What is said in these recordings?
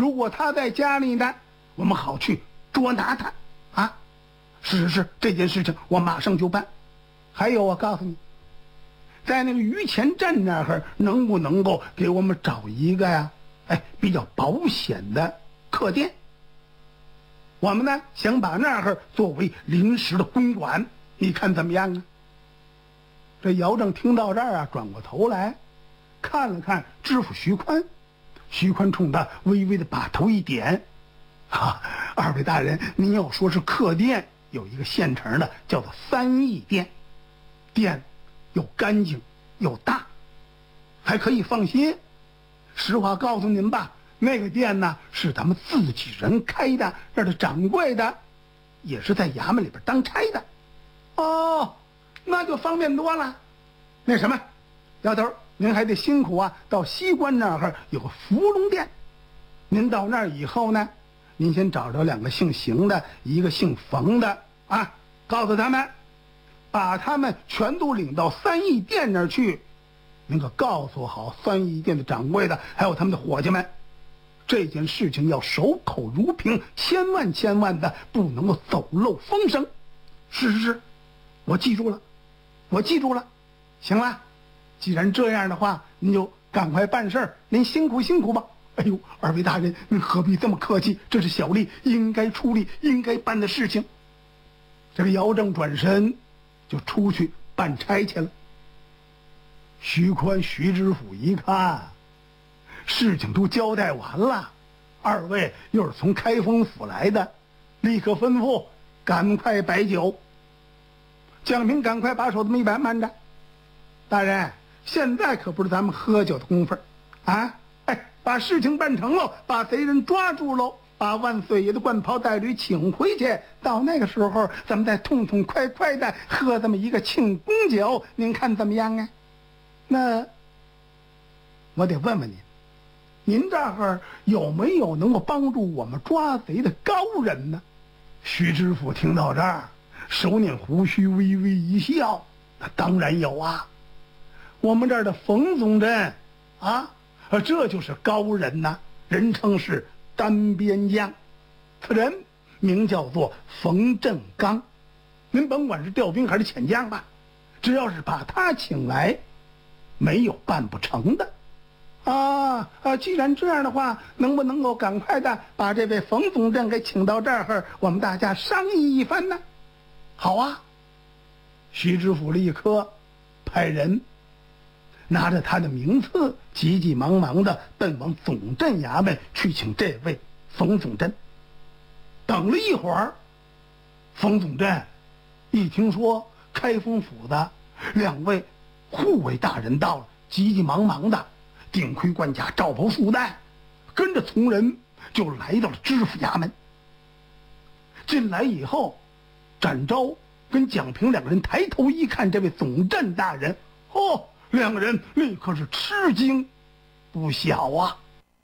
如果他在家里呢，我们好去捉拿他啊！是，这件事情我马上就办。还有，我告诉你，在那个榆钱镇那儿，能不能够给我们找一个呀？比较保险的客店。我们呢想把那儿作为临时的公馆，你看怎么样啊？这姚正听到这儿啊，转过头来看了看知府徐宽，徐宽冲他微微的把头一点，二位大人，您要说是客店，有一个现成的叫做三义店，店又干净又大，还可以放心。实话告诉您吧，那个店呢是咱们自己人开的，这的掌柜的也是在衙门里边当差的。哦，那就方便多了。那什么，丫头，您还得辛苦啊，到西关那儿有个福隆店。您到那儿以后呢，您先找着2个姓邢的，一个姓冯的啊，告诉他们，把他们全都领到三义店那儿去。您可告诉好三义店的掌柜的，还有他们的伙计们，这件事情要守口如瓶，千万的不能够走漏风声。是，我记住了。行了，既然这样的话，您就赶快办事儿，您辛苦吧。哎呦，二位大人，您何必这么客气？这是小吏应该出力、应该办的事情。这个姚正转身就出去办差去了。徐宽、徐知府一看，事情都交代完了，二位又是从开封府来的，立刻吩咐赶快摆酒。蒋平赶快把手这么一摆，慢着，大人，现在可不是咱们喝酒的功夫啊！把事情办成喽，把贼人抓住喽，把万岁爷的冠袍带驴请回去，到那个时候咱们再痛痛快快的喝这么一个庆功酒，您看怎么样啊？那我得问问您这儿有没有能够帮助我们抓贼的高人呢？徐知府听到这儿，手捻胡须，微微一笑，那当然有啊，我们这儿的冯总镇啊，这就是高人呐，人称是单边将，此人名叫做冯振刚，您甭管是调兵还是遣将吧，只要是把他请来，没有办不成的。既然这样的话，能不能够赶快的把这位冯总镇给请到这儿，我们大家商议一番呢？好啊，徐知府立刻派人拿着他的名次，急急忙忙的奔往总镇衙门去请这位冯总镇。等了一会儿，冯总镇一听说开封府的2位护卫大人到了，急急忙忙的顶盔贯甲，罩袍束带，跟着从人就来到了知府衙门。进来以后，展昭跟蒋平2个人抬头一看这位总镇大人，2个人立刻是吃惊不小啊。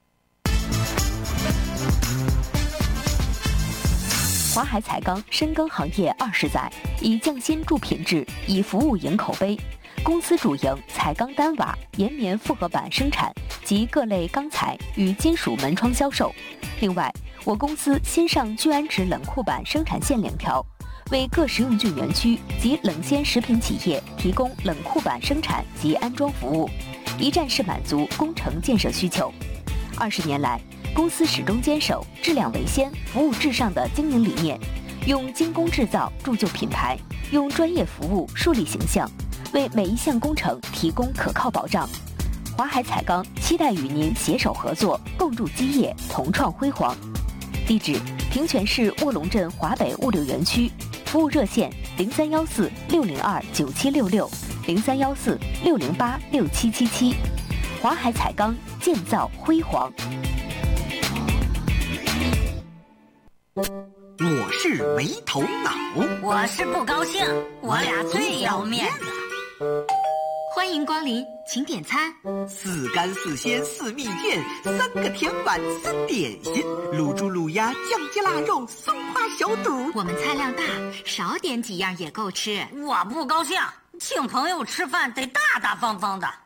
华海彩钢深耕行业20载，以匠心助品质，以服务赢口碑。公司主营彩钢单瓦、岩棉复合板生产及各类钢材与金属门窗销售。另外，我公司新上聚氨酯冷库板生产线2条，为各食用菌园区及冷鲜食品企业提供冷库板生产及安装服务，一站式满足工程建设需求。20年来，公司始终坚守质量为先、服务至上的经营理念，用精工制造铸就品牌，用专业服务树立形象，为每一项工程提供可靠保障。华海彩钢期待与您携手合作，共筑基业，同创辉煌。地址：平泉市卧龙镇华北物流园区，服务热线0314-602-9766，0314-608-6777。华海彩钢，建造辉煌。 我是没头脑， 我是不高兴，我俩最要面子。 欢迎光临，请点餐。 4干4鲜4蜜饯，3个甜碗3点心，卤猪卤鸭酱鸡腊肉松花小肚。 我们菜量大，少点几样也够吃。 我不高兴，请朋友吃饭得大大方方的。